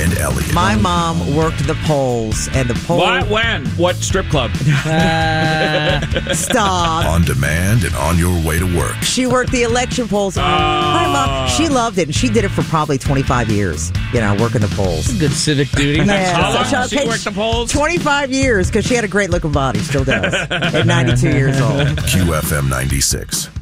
and Elliot. My mom worked the polls, and the polls... What? When? What strip club? Stop. On demand and on your way to work. She worked the election polls. Hi, Mom. She loved it, and she did it for probably 25 years, working the polls. Good civic duty. How long So did she work the polls? 25 years, because she had a great-looking body. Still does. At 92 years old. QFM 96.